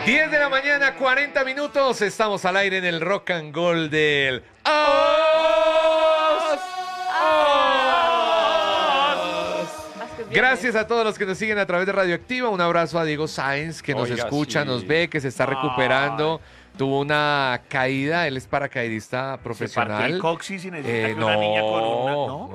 10 de la mañana, 40 minutos. Estamos al aire en el Rock and Roll del Gracias a todos los que nos siguen a través de Radioactiva. Un abrazo a Diego Sáenz, que nos escucha, nos ve, que se está recuperando. Tuvo una caída, él es paracaidista profesional. Se partió el coxis y necesita una niña con una,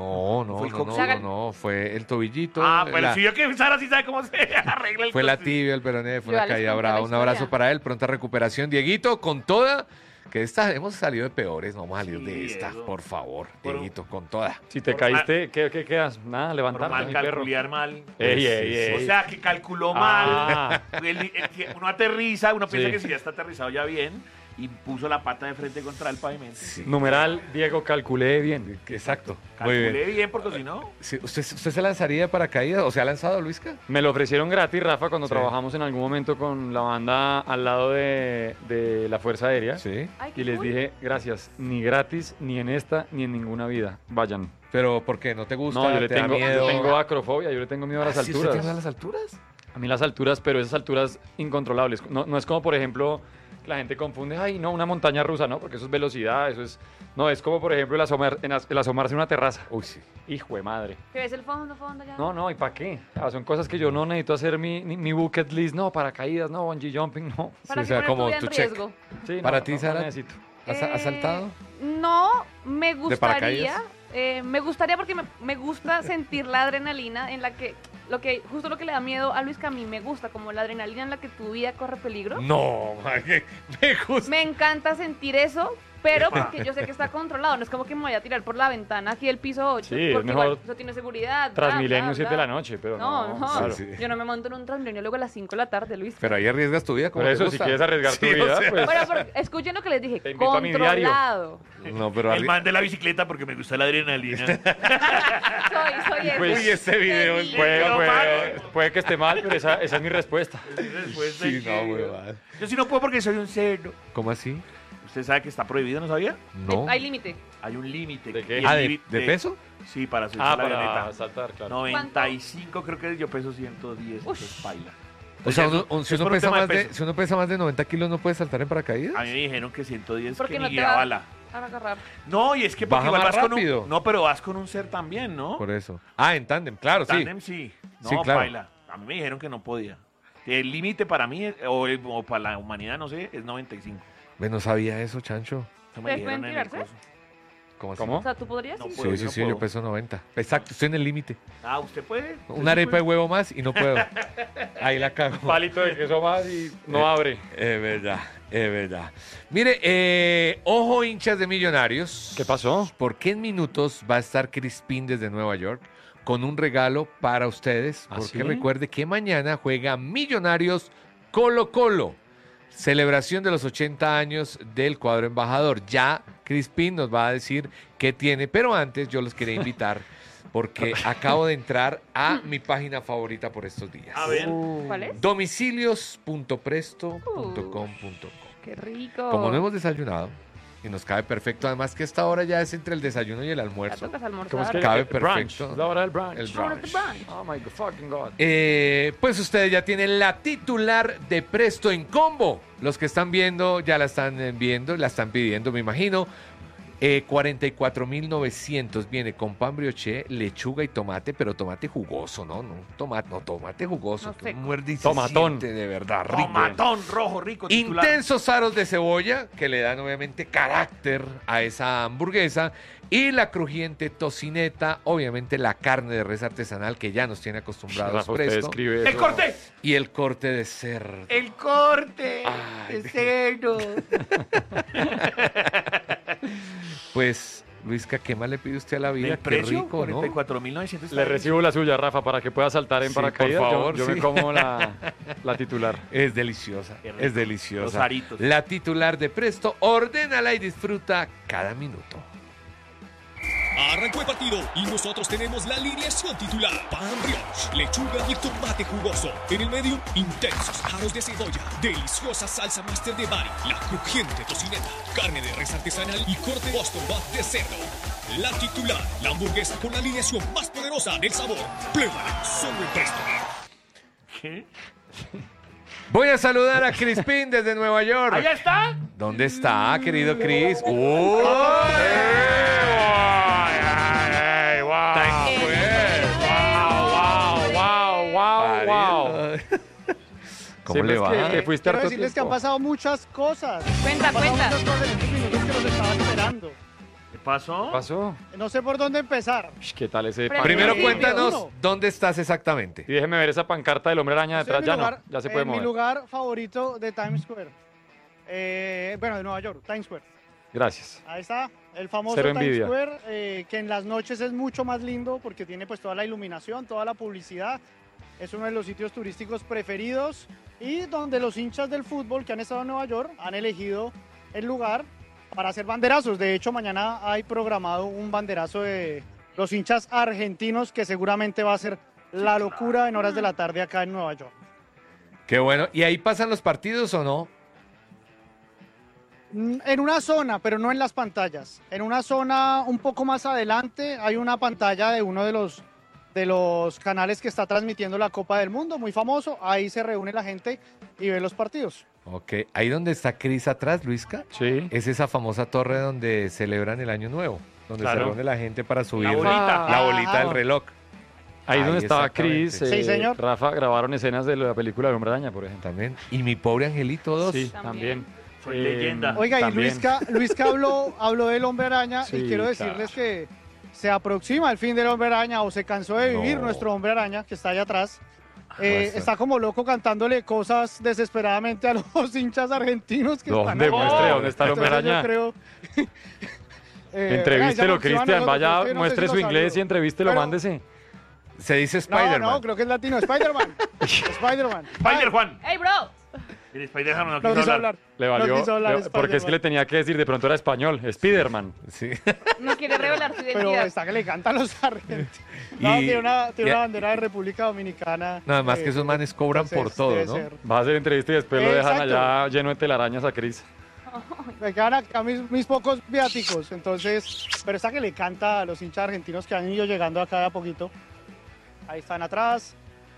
no, fue el tobillito. Pero si yo que Sara sí sabe cómo se arregla el Fue coxis. la tibia, el peroné, fue una caída brava. Un abrazo para él, pronta recuperación. Dieguito, con toda, que hemos salido de peores, no vamos a salir de esta, Diego. por favor. Dieguito, con toda. Si te caíste, ¿qué quedas? Nada, levantarte, mi perro. Calcular mal. Ey. O sea, que calculó mal. Uno aterriza, uno piensa que si ya está aterrizado ya bien, y puso la pata de frente contra el pavimento. Sí. Numeral, Diego, calculé bien. Exacto. Calculé bien porque si no... Sí, ¿usted se lanzaría de paracaídas o se ha lanzado, Luisca? Me lo ofrecieron gratis, Rafa, cuando Sí. trabajamos en algún momento con la banda al lado de la Fuerza Aérea. Sí. Ay, qué Y les cool. dije, gracias, ni gratis, ni en esta, ni en ninguna vida. Vayan. ¿Pero por qué? ¿No te gusta? No, yo le ¿Te da tengo miedo? acrofobia, yo le tengo miedo a las ¿Ah, sí, usted alturas. tiene miedo a las alturas? A mí las alturas, pero esas alturas incontrolables. No es como, por ejemplo, la gente confunde, ay, no, una montaña rusa, ¿no? Porque eso es velocidad, eso es... No, es como, por ejemplo, el asomarse en una terraza. Uy, sí. Hijo de madre. ¿Que ves el fondo ya? No, ¿y para qué? Son cosas que yo no necesito hacer mi bucket list, no, paracaídas, no, bungee jumping, no. ¿Para Sí, qué o sea, poner como tu vida en tu check. riesgo? Sí, ¿Para no, ti, no Sara? necesito. ¿Has saltado? No, me gustaría. paracaídas? Me gustaría porque me gusta sentir la adrenalina en la que... Justo lo que le da miedo a Luis, que a mí me gusta, como la adrenalina en la que tu vida corre peligro. No, me gusta. Me encanta sentir eso, pero porque yo sé que está controlado. No es como que me vaya a tirar por la ventana aquí del piso 8. Sí, es porque mejor igual eso tiene seguridad. Transmilenio bla, 7 de bla. la noche, pero No, claro. Sí, sí. Yo no me monto en un Transmilenio luego a las 5 de la tarde, Luis. Pero ahí arriesgas tu vida como Por te eso, si gusta. quieres arriesgar tu Sí, o vida, sea, pues... Bueno, escuchen lo que les dije. Te invito a mi diario. Controlado. No, pero El man de la bicicleta porque me gusta la adrenalina. Soy Pues- Uy, ese video es Puede que esté mal, pero esa es mi respuesta. Después Sí, de no, que- huevada. Yo sí no puedo porque soy un cerdo. ¿Cómo así? ¿Usted sabe que está prohibido, no sabía? No. Hay límite. Hay un límite. ¿De qué? Y el ¿De límite- peso? Sí, para subirse a la Para avioneta. saltar, claro. 95 creo que yo peso 110, Ush. entonces baila. O sea, Pues si es uno por un pesa tema más peso. si uno pesa más de 90 kilos, ¿no puede saltar en paracaídas? A mí me dijeron que 110 Porque que no ni te guía va bala. a agarrar. No, y es que porque Baja igual más vas con rápido. un... No, pero vas con un ser también, ¿no? Por eso. Ah, en tándem, claro, sí. Tándem sí. No, Sí, claro. baila. A mí me dijeron que no podía. El límite para mí, o para la humanidad, no sé, es 95. No sabía eso, Chancho. Eso me ¿Ustedes dijeron pueden en el tirarse? coso. ¿Cómo así? ¿Cómo? O sea, ¿tú podrías? No Sí. puedo. Sí, no sí, yo puedo. peso 90. Exacto, estoy en el límite. Ah, ¿usted puede? Una arepa de huevo más y no puedo. Ahí la cago. Palito de queso más y no abre. Es verdad, es verdad. Mire, ojo hinchas de Millonarios. ¿Qué pasó? Porque en minutos va a estar Crispín desde Nueva York con un regalo para ustedes. ¿Ah, Porque sí? recuerde que mañana juega Millonarios Colo-Colo. Celebración de los 80 años del cuadro embajador. Ya Crispín nos va a decir qué tiene, pero antes yo los quería invitar porque acabo de entrar a mi página favorita por estos días. A ver. ¿Cuál es? Domicilios.presto.com.co. Qué rico. Como no hemos desayunado y nos cabe perfecto, además que esta hora ya es entre el desayuno y el Ya almuerzo. tocas ¿Cómo es almorzar. que? Cabe Brunch. perfecto. Es la hora del brunch. El Ahora te brunch. brunch. Oh my fucking God. Pues ustedes ya tienen la titular de Presto en Combo. Los que están viendo ya la están viendo, la están pidiendo, me imagino. 44.900 viene con pan brioché, lechuga y tomate, pero tomate jugoso, ¿no? Tomate jugoso. No que seco. un muerde y se Tomatón. siente de verdad rico. Tomatón rojo rico titular. Intensos aros de cebolla que le dan obviamente carácter a esa hamburguesa y la crujiente tocineta, obviamente la carne de res artesanal que ya nos tiene acostumbrados Rafa, usted Presto escribe ¡El eso. corte! y el corte de cerdo. ¡El corte! Ay, ¡El cerdo! Pues Luisca, ¿qué más le pide usted a la vida? ¿El Qué precio? rico, ¿no? 44.900. Le recibo la suya, Rafa, para que pueda saltar en Sí, paracaídas. por favor, yo sí. me como la titular. Es deliciosa, Qué rico. es deliciosa. Los aritos. La titular de Presto, ordénala y disfruta cada minuto. Arrancó el partido y nosotros tenemos la alineación titular. Pan brioche, lechuga y tomate jugoso. En el medio, intensos aros de cebolla, deliciosa salsa master de Bari, la crujiente tocineta, carne de res artesanal y corte Boston Butt de cerdo. La titular, la hamburguesa con la alineación más poderosa del sabor. Pruébala solo en Presto. ¿Qué? Voy a saludar a Crispín desde Nueva York. ¿Allá está? ¿Dónde está, querido Cris? ¡Uy! ¿Cómo le va? Que fuiste Quiero harto decirles que han tiempo. pasado muchas cosas. Cuenta, Han pasado cuenta. muchas cosas en estos minutos que los estaba esperando. ¿Qué pasó? ¿Qué pasó? No sé por dónde empezar. ¿Qué tal ese Pero- Primero Sí, cuéntanos uno. dónde estás exactamente. Y déjeme ver esa pancarta del hombre araña Estoy detrás. en mi Ya lugar, no, ya se puede en mi mover. lugar favorito de Times Square. Bueno, de Nueva York, Times Square. Gracias. Ahí está, el famoso Cero Times envidia. Square, que en las noches es mucho más lindo porque tiene pues toda la iluminación, toda la publicidad. Es uno de los sitios turísticos preferidos y donde los hinchas del fútbol que han estado en Nueva York han elegido el lugar para hacer banderazos. De hecho, mañana hay programado un banderazo de los hinchas argentinos que seguramente va a ser la locura en horas de la tarde acá en Nueva York. Qué bueno. ¿Y ahí pasan los partidos o no? En una zona, pero no en las pantallas. En una zona un poco más adelante hay una pantalla de uno de los canales que está transmitiendo la Copa del Mundo, muy famoso. Ahí se reúne la gente y ve los partidos. Ok. Ahí donde está Cris atrás, Luisca, Sí. es esa famosa torre donde celebran el Año Nuevo, donde se Claro. reúne la gente para subir bolita. la bolita del reloj. Ahí es donde estaba exactamente. Chris, Sí, señor. Rafa, grabaron escenas de la película del hombre araña, por ejemplo. También. Y mi pobre Angelito 2. Sí, También. también. Soy leyenda. Oiga, y también. Luisca habló del Hombre Araña Sí, y quiero claro. decirles que se aproxima el fin del Hombre Araña o se cansó de vivir No. nuestro Hombre Araña que está allá atrás. Pues, Está como loco cantándole cosas desesperadamente a los hinchas argentinos que ¿Dónde están muestre? allá. ¿Dónde está el hombre Entonces, araña? yo creo... Entrevístelo, Cristian. Vaya, muestre muestre su inglés y entrevístelo, Pero- mándese. Se dice No, Spider-Man. no, creo que es latino. Spider-Man. Spider-Man. Spider Juan. ¡Hey, bro! El Spider-Man no No quiso quiso hablar. hablar. Le No valió. quiso hablar Porque es que le Spider-Man. tenía que decir, de pronto era español. Spiderman. Sí. No quiere revelar su Pero identidad. está que le cantan los argentinos. No, Y- tiene una y- bandera de República Dominicana. Nada más que esos manes cobran por entonces, todo, debe ¿no? ser. Va a hacer entrevista y después lo dejan Exacto. allá lleno de telarañas a Chris. Me quedan acá mis pocos viáticos, entonces, pero esta que le canta a los hinchas argentinos que han ido llegando acá de a poquito. Ahí están atrás.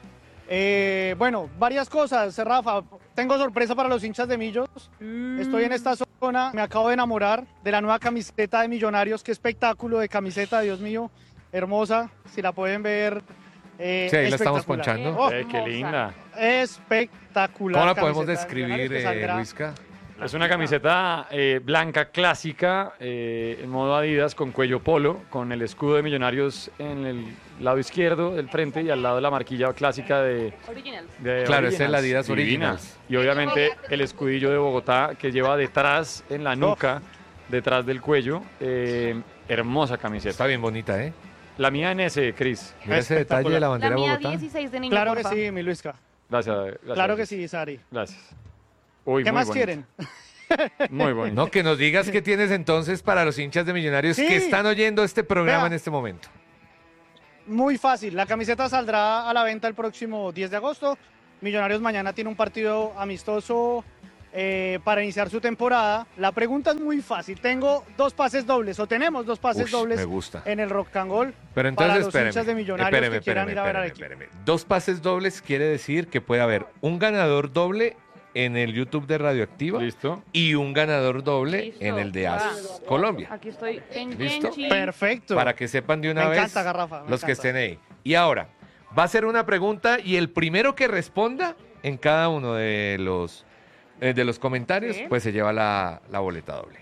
Bueno, varias cosas, Rafa. Tengo sorpresa para los hinchas de Millos. Estoy en esta zona, me acabo de enamorar de la nueva camiseta de Millonarios. Qué espectáculo de camiseta, Dios mío, hermosa. Si la pueden ver. Sí, ahí la estamos espectacular. ponchando. Oh, Qué Hermosa. linda. espectacular. ¿Cómo la podemos camiseta de Millonarios describir, que saldrá. Luisca? Es una camiseta blanca clásica, en modo Adidas, con cuello polo, con el escudo de Millonarios en el lado izquierdo del frente y al lado la marquilla clásica de Original. Claro, ese es el Originals. Adidas Divina. Originals. Y obviamente el escudillo de Bogotá que lleva detrás, en la nuca, detrás del cuello. Hermosa camiseta. Está bien bonita, ¿eh? La mía en ese, Cris. Mira ese detalle de la La bandera de mía Bogotá. 16 de niño, Claro que porfa. sí, mi Luisca. Gracias, gracias. Claro que sí, Sari. Gracias. Uy, ¿Qué muy más bonito. quieren? Muy bonito. No, que nos digas qué tienes entonces para los hinchas de Millonarios Sí. que están oyendo este programa Vea. en este momento. Muy fácil. La camiseta saldrá a la venta el próximo 10 de agosto. Millonarios mañana tiene un partido amistoso para iniciar su temporada. La pregunta es muy fácil. Tengo dos pases dobles o tenemos dos pases Ush, dobles me gusta. en el Rock and Roll. Pero para entonces, los espéreme, hinchas de Millonarios que quieran ir a ver al equipo. espéreme. Dos pases dobles quiere decir que puede haber un ganador doble en el YouTube de Radioactiva ¿Listo? y un ganador doble Listo. en el de Va. AS Colombia. Aquí estoy. ¿Listo? Perfecto. Para que sepan de una Me vez encanta, Garrafa, me los que encanta. estén ahí. Y ahora, va a ser una pregunta y el primero que responda en cada uno de los comentarios, Sí. pues se lleva la boleta doble.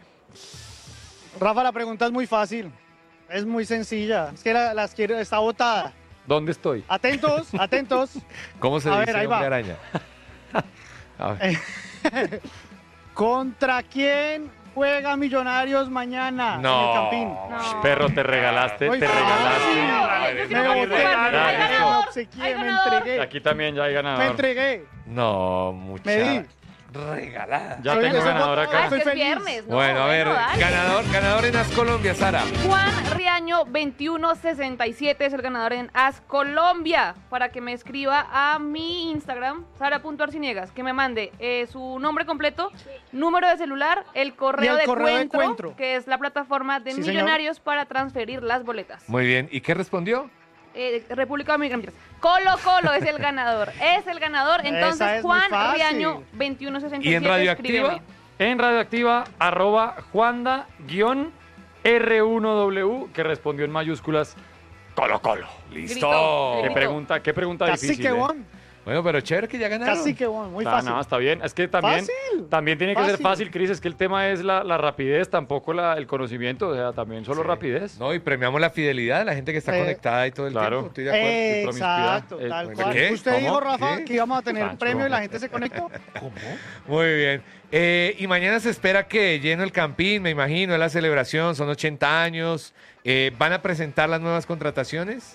Rafa, la pregunta es muy fácil. Es muy sencilla. Es que las quiero, está botada. ¿Dónde estoy? Atentos, atentos. ¿Cómo se A dice ver, ahí hombre va. araña? A ver. ¿Contra quién juega Millonarios mañana en el Campín? No. Perro, te regalaste, Muy te fácil. regalaste. Yo sí Me me boté, preocupo. Hay Ya, me ganador. obsequié, Hay me ganador. entregué. Aquí también ya hay Me ganador. entregué. No, mucha Me di. regalada. Ya Soy- tengo soy ganador votado. Ah, acá. es que es feliz. viernes, ¿no? Bueno, a ver, dale. ganador en AS Colombia, Sara. Juan Riaño 2167 es el ganador en AS Colombia. Para que me escriba a mi Instagram, sara.arciniegas, que me mande su nombre completo, número de celular, el correo, Y el de, correo de encuentro, encuentro. que es la plataforma de Sí, señor. Millonarios para transferir las boletas. Muy bien. ¿Y qué respondió? República Dominicana. Colo Colo es el ganador. Es el ganador. Esa Entonces, es muy Juan fácil. Riaño, 2167. ¿Y en Radioactiva? escríbeme. En Radioactiva, @Juanda_R1W, que respondió en mayúsculas Colo Colo. Listo. Grito. Qué pregunta Casi difícil. que bon. Bueno, pero chévere que ya ganaron. Casi que bon. Muy Ah, fácil. no, está bien. Es que también, Fácil. también tiene que ser Fácil. fácil, Cris. Es que el tema es la rapidez, tampoco el conocimiento. O sea, también solo Sí. rapidez. No, y premiamos la fidelidad de la gente que está conectada y todo el Claro. tiempo. Estoy de acuerdo. Exacto, promiscuidad. tal Bueno, cual. ¿qué? Usted ¿Cómo? dijo, Rafa, ¿Qué? que íbamos a tener Sancho. premio y la gente se conectó. Muy bien. Y mañana se espera que lleno el Campín, me imagino, es la celebración, son 80 años. ¿Van a presentar las nuevas contrataciones?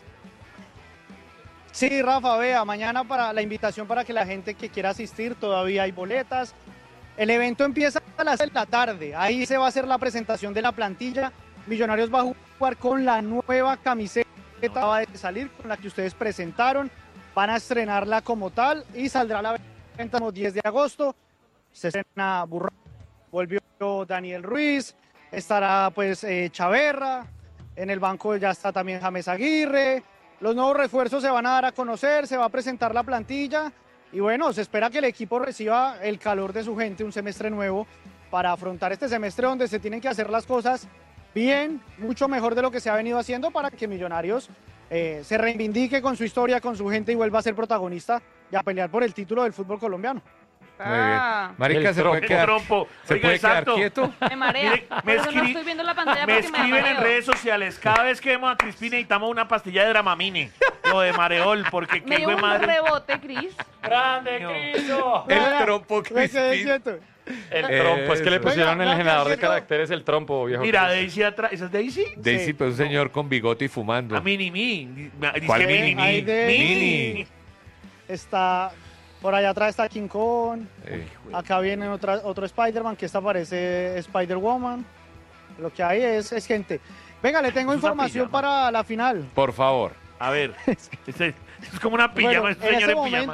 Sí, Rafa, vea, mañana para la invitación para que la gente que quiera asistir, todavía hay boletas. El evento empieza a las 6 de la tarde. Ahí se va a hacer la presentación de la plantilla. Millonarios va a jugar con la nueva camiseta que acaba de salir, con la que ustedes presentaron. Van a estrenarla como tal y saldrá a la venta el 10 de agosto. Se estrena Burra, volvió Daniel Ruiz, estará pues Chaverra, en el banco ya está también James Aguirre. Los nuevos refuerzos se van a dar a conocer, se va a presentar la plantilla y bueno, se espera que el equipo reciba el calor de su gente, un semestre nuevo para afrontar este semestre donde se tienen que hacer las cosas bien, mucho mejor de lo que se ha venido haciendo para que Millonarios se reivindique con su historia, con su gente y vuelva a ser protagonista y a pelear por el título del fútbol colombiano. Muy bien. Ah, Marica, El ¿se puede El quedar, trompo. ¿se Oiga, puede quedar exacto. quieto? me marea. Mire, Por me eso no escri- estoy viendo la pantalla Me porque me da escriben en mareo. redes sociales. Cada vez que vemos a Crispín necesitamos una pastilla de Dramamine. O de Mareol, porque Me qué dio güey un madre. rebote, Cris. ¡Grande, No. Cristo! El trompo Me quedé Crispín. quieto. El trompo, es que le Eso. pusieron en Venga, el generador de Cristo. caracteres el trompo, viejo. Mira, Cris. Daisy atrás. ¿Esa es Daisy? Daisy, Sí. pues un señor con bigote y fumando. A Mini Mi. ¿Cuál Dice Mini Mi? Ahí de- Mini. Está, por allá atrás está King Kong. Eh, Acá viene otro Spider-Man, que esta parece Spider-Woman. Lo que hay es gente. Venga, le tengo Es una información pijama. para la final. por favor. A ver. Es como una pijama, Bueno, es un señor en pijama.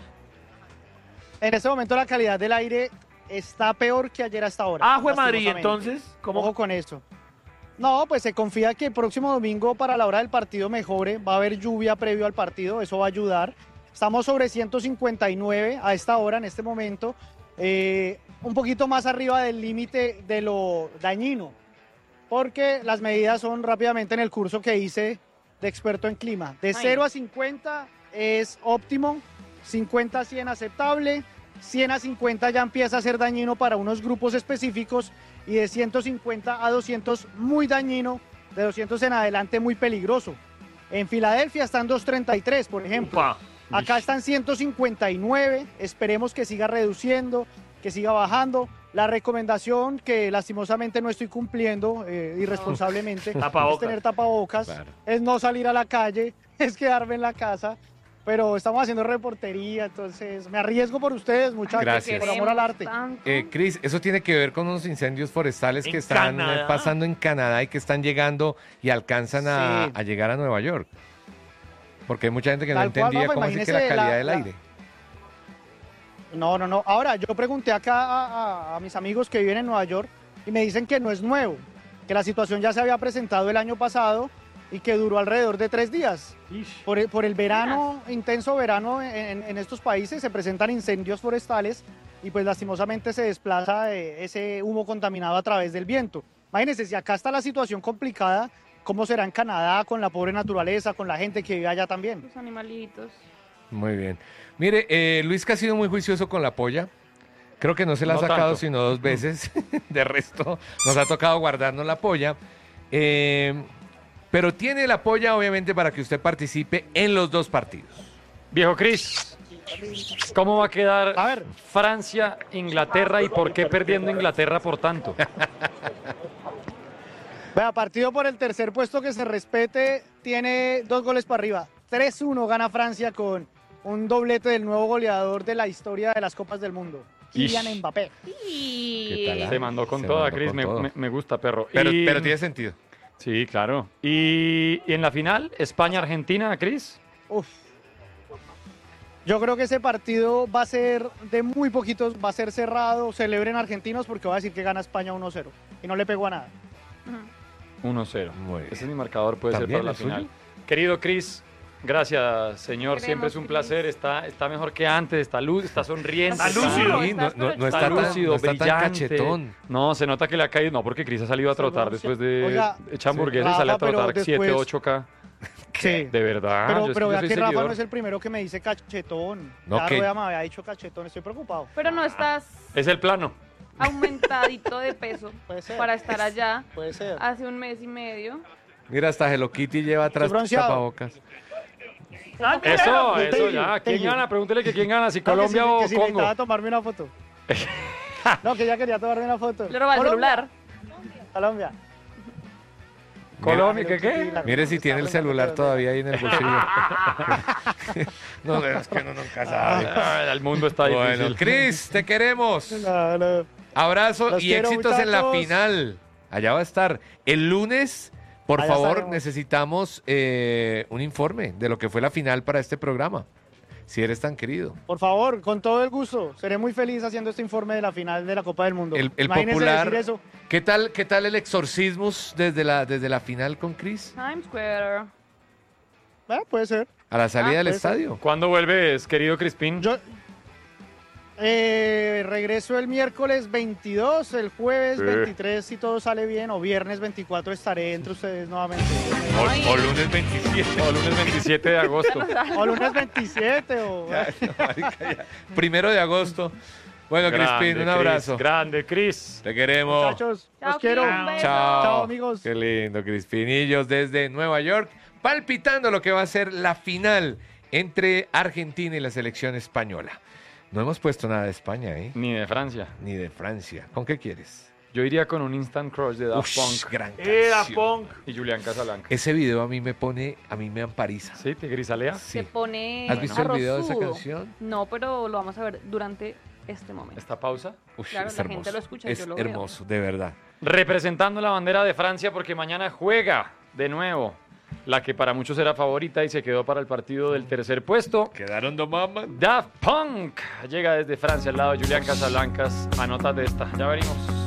en este momento la calidad del aire está peor que ayer hasta ahora. Ah, fue Madrid, lastimosamente. entonces. ¿Cómo? Ojo con eso. No, pues se confía que el próximo domingo para la hora del partido mejore. Va a haber lluvia previo al partido, eso va a ayudar. Estamos sobre 159 a esta hora, en este momento. Un poquito más arriba del límite de lo dañino. Porque las medidas son rápidamente en el curso que hice de experto en clima. De 0 a 50 es óptimo, 50 a 100 aceptable, 100 a 50 ya empieza a ser dañino para unos grupos específicos y de 150 a 200 muy dañino, de 200 en adelante muy peligroso. En Filadelfia están 233, por ejemplo. Upa. Acá están 159, esperemos que siga reduciendo, que siga bajando. La recomendación que lastimosamente no estoy cumpliendo irresponsablemente es Tapabocas. tener tapabocas, Claro. es no salir a la calle, es quedarme en la casa, pero estamos haciendo reportería, entonces me arriesgo por ustedes, muchachos, Gracias. por amor al arte. Tanto. Cris, eso tiene que ver con unos incendios forestales ¿En que están Canadá? pasando en Canadá y que están llegando y alcanzan a, Sí. a llegar a Nueva York. Porque hay mucha gente que no Tal cual, entendía Rafa, cómo así que la imagínese calidad la- del la- aire. No. Ahora, yo pregunté acá a mis amigos que viven en Nueva York y me dicen que no es nuevo, que la situación ya se había presentado el año pasado y que duró alrededor de 3 días. Por el verano, intenso verano en estos países, se presentan incendios forestales y pues lastimosamente se desplaza ese humo contaminado a través del viento. Imagínense, si acá está la situación complicada, ¿cómo será en Canadá con la pobre naturaleza, con la gente que vive allá también? Los animalitos. Muy bien. Mire, Luis que ha sido muy juicioso con la polla. Creo que no se la ha No sacado tanto. sino 2 veces. De resto, nos ha tocado guardarnos la polla. Pero tiene la polla, obviamente, para que usted participe en los 2 partidos. Viejo Cris, ¿cómo va a quedar A ver. Francia, Inglaterra y por qué perdiendo Inglaterra por tanto? Vea, partido por el tercer puesto que se respete, tiene 2 goles para arriba. 3-1 gana Francia con un doblete del nuevo goleador de la historia de las Copas del Mundo, Kylian Ish. Mbappé. Y... ¿Qué tal, Se mandó con Se toda, mandó Cris, con me, todo. me gusta, perro. Pero Y- tiene sentido. Sí, claro. Y en la final, España-Argentina, Cris. Uf. Yo creo que ese partido va a ser de muy poquitos, va a ser cerrado, celebren argentinos porque va a decir que gana España 1-0 y no le pegó a nada. Ujú. 1-0. Muy bien. Ese es mi marcador, puede ser ¿También para la el suyo? final. Querido Cris, Gracias, señor. Queremos, Siempre es un Cris. placer. Está mejor que antes. Está sonriente. Está lúcido. Sí, no, no Está está tan, lúcido, no está tan brillante. cachetón. No, se nota que le ha caído. No, porque Cris ha salido a trotar después de Oiga, echar hamburguesas y Rafa, sale a pero trotar 7, después- 8K. Sí. De verdad. Pero, yo pero vea soy que Rafa seguidor. no es el primero que me dice cachetón. No, Ya que- Rueda me había dicho cachetón, estoy preocupado. Pero no estás Es el plano. aumentadito de peso Puede ser. para estar allá Puede ser. hace un mes y medio. Mira, hasta Hello Kitty lleva atrás Estoy bronceado. tapabocas. Eso Thank ya. you. ¿Quién gana? Pregúntele que quién gana, si No, que Colombia si- o que si Congo. necesitaba tomarme una foto. No, que ella quería tomarme una foto. Le roba el Colombia, celular. Colombia. Colombia, Mira, ¿qué qué? Hello Kitty, Mire si está tiene el remando celular que- todavía ahí en el bolsillo. No, es que uno nunca sabe. Ay, el mundo está Bueno, difícil. Cris, te queremos. No, no. Abrazo Los y quiero, éxitos en la muchachos. final. Allá va a estar. El lunes, por Allá favor, estaremos. necesitamos un informe de lo que fue la final para este programa. Si eres tan querido. Por favor, con todo el gusto. Seré muy feliz haciendo este informe de la final de la Copa del Mundo. El Imagínense popular. decir eso. ¿Qué tal el exorcismus desde la final con Cris? Times Square. Puede ser. A la salida del puede ser. estadio. ¿Cuándo vuelves, querido Crispín? Yo regreso el miércoles 22, el jueves 23, si todo sale bien, o viernes 24 estaré entre ustedes nuevamente. O lunes 27. O lunes 27 de agosto. O lunes 27, o... Primero de agosto. Bueno, Crispín, un abrazo. Grande, Cris. Te queremos. Muchachos, Chao, los quiero. Cris, un beso. Chao. Chao, amigos. Qué lindo, Crispinillos desde Nueva York, palpitando lo que va a ser la final entre Argentina y la selección española. No hemos puesto nada de España, ¿eh? Ni de Francia. Ni de Francia. ¿Con qué quieres? Yo iría con un Instant Crush de Daft Ush, Punk gran Era canción. Punk. y Julián Casablanca. Ese video a mí me ampariza. ¿Sí? ¿Te grisalea? Sí. Se pone ¿Has visto el video de esa arrozudo. canción? No, pero lo vamos a ver durante este momento. ¿Esta pausa? Ush, Claro, es la hermoso. gente lo escucha, Es yo lo veo. hermoso, de verdad. Representando la bandera de Francia porque mañana juega de nuevo la que para muchos era favorita y se quedó para el partido del tercer puesto. Quedaron dos mamas. Daft Punk llega desde Francia al lado de Julián Casablancas. Anota de esta. Ya venimos.